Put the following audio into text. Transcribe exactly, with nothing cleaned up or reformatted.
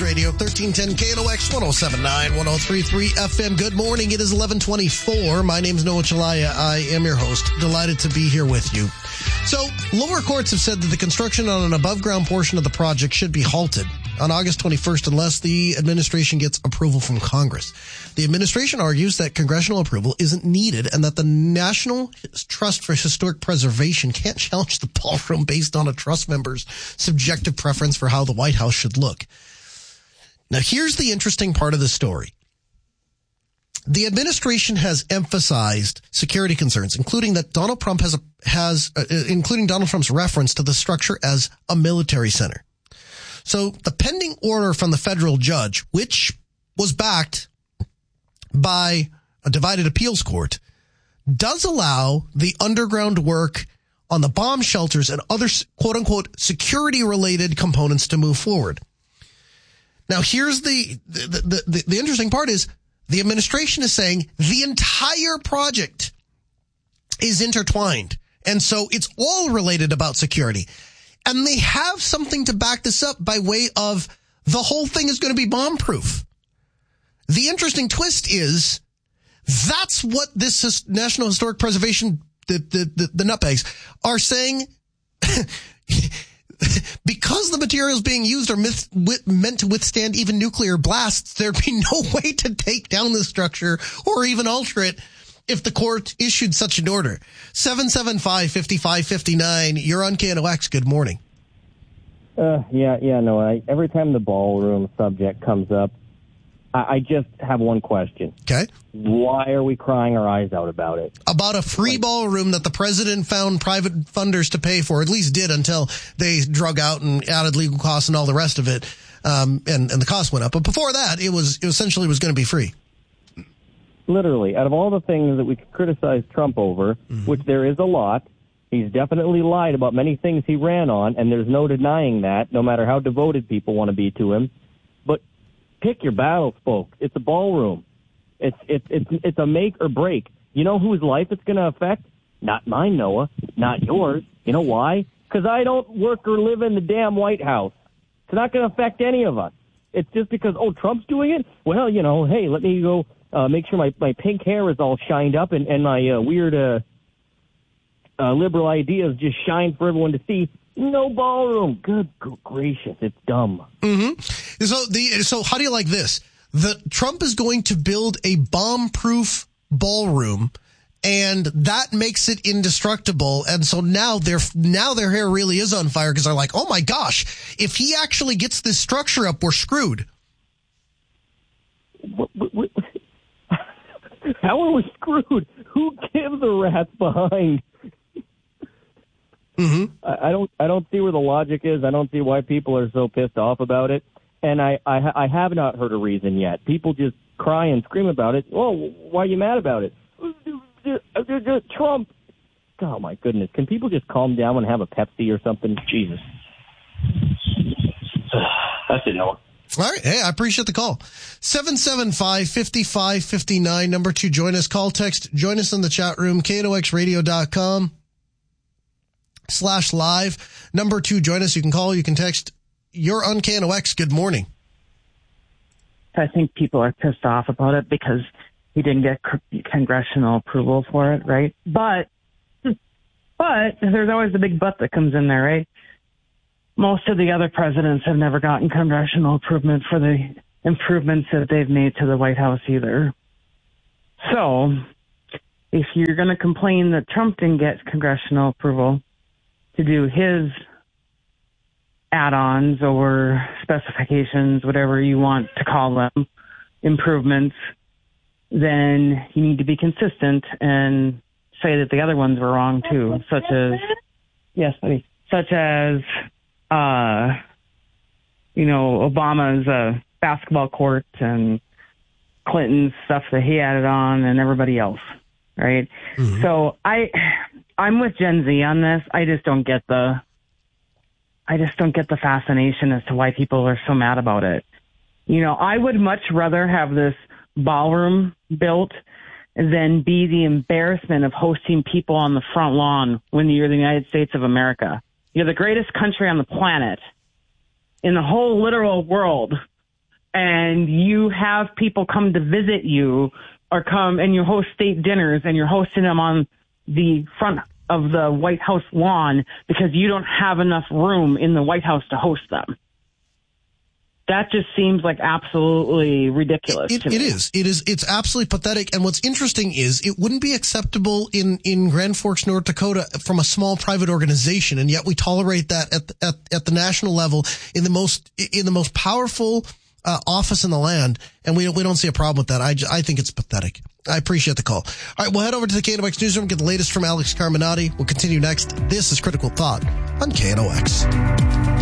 Radio, thirteen ten K N O X, one oh seven point nine, one oh three point three F M. Good morning. It is eleven twenty-four. My name's Noah Chalaya. I am your host. Delighted to be here with you. So, lower courts have said that the construction on an above-ground portion of the project should be halted on August twenty-first unless the administration gets approval from Congress. The administration argues that congressional approval isn't needed and that the National Trust for Historic Preservation can't challenge the ballroom based on a trust member's subjective preference for how the White House should look. Now, here's the interesting part of the story. The administration has emphasized security concerns, including that Donald Trump has a, has uh, including Donald Trump's reference to the structure as a military center. So the pending order from the federal judge, which was backed by a divided appeals court, does allow the underground work on the bomb shelters and other quote unquote security related components to move forward. Now, here's the the, the, the, the interesting part is the administration is saying the entire project is intertwined. And so it's all related about security. And they have something to back this up by way of the whole thing is going to be bomb-proof. The interesting twist is that's what this National Historic Preservation, the, the, the, the nutbags, are saying because the materials being used are myth, with, meant to withstand even nuclear blasts, there'd be no way to take down the structure or even alter it if the court issued such an order. seven seven five, five five five nine, you're on K N O X. Good morning. Uh, yeah, yeah, no, I, every time the ballroom subject comes up, I, I just have one question. Okay. Why are we crying our eyes out about it? About a free ballroom that the president found private funders to pay for, at least did until they drug out and added legal costs and all the rest of it, um, and, and the cost went up. But before that, it was it essentially was going to be free. Literally, out of all the things that we could criticize Trump over, mm-hmm. which there is a lot, he's definitely lied about many things he ran on, and there's no denying that, no matter how devoted people want to be to him. But pick your battles, folks. It's a ballroom. It's it's it's it's a make or break. You know whose life it's going to affect? Not mine, Noah. Not yours. You know why? Because I don't work or live in the damn White House. It's not going to affect any of us. It's just because, oh, Trump's doing it? Well, you know, hey, let me go uh, make sure my, my pink hair is all shined up and, and my uh, weird uh, uh, liberal ideas just shine for everyone to see. No ballroom. Good gracious, it's dumb. Mm-hmm. So, the, so how do you like this? The Trump is going to build a bomb-proof ballroom, and that makes it indestructible. And so now their now their hair really is on fire because they're like, oh my gosh, if he actually gets this structure up, we're screwed. What, what, what? How are we screwed? Who gives a rat's behind? Mm-hmm. I, I don't. I don't see where the logic is. I don't see why people are so pissed off about it. And I, I, I have not heard a reason yet. People just cry and scream about it. Oh, why are you mad about it? Trump. Oh, my goodness. Can people just calm down and have a Pepsi or something? Jesus. That's it, Noah. All right. Hey, I appreciate the call. seven seven five, five five five nine. Number two, join us. Call, text, join us in the chat room. K N O X radio dot com slash live. Number two, join us. You can call, you can text. You're on K N O X. Good morning. I think people are pissed off about it because he didn't get congressional approval for it, right? But, but there's always the big but that comes in there, right? Most of the other presidents have never gotten congressional approval for the improvements that they've made to the White House either. So, if you're going to complain that Trump didn't get congressional approval to do his add-ons or specifications, whatever you want to call them, improvements, then you need to be consistent and say that the other ones were wrong too, such as, yes, buddy, such as, uh, you know, Obama's uh, basketball court and Clinton's stuff that he added on and everybody else, right? Mm-hmm. So I, I'm with Gen Z on this. I just don't get the, I just don't get the fascination as to why people are so mad about it. You know, I would much rather have this ballroom built than be the embarrassment of hosting people on the front lawn when you're the United States of America. You're the greatest country on the planet, in the whole literal world, and you have people come to visit you or come and you host state dinners and you're hosting them on the front of the White House lawn because you don't have enough room in the White House to host them. That just seems like absolutely ridiculous. It, to me. it is. It is. It's absolutely pathetic. And what's interesting is it wouldn't be acceptable in, in Grand Forks, North Dakota from a small private organization. And yet we tolerate that at, at, at the national level in the most, in the most powerful uh, office in the land. And we, we don't see a problem with that. I, I think it's pathetic. I appreciate the call. All right. We'll head over to the K N O X newsroom, get the latest from Alex Carminati. We'll continue next. This is Critical Thought on K N O X.